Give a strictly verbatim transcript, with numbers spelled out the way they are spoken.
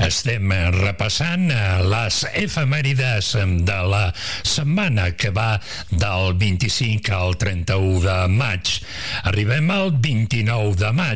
Estem repassant les efemèrides de la setmana que va del vint-i-cinc al trenta-u de maig. Arribem al vint-i-nou de maig.